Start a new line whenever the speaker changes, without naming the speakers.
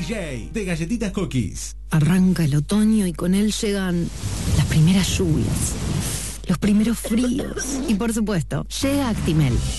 DJ de Galletitas Cookies.
Arranca el otoño y con él llegan las primeras lluvias, los primeros fríos y por supuesto, llega Actimel.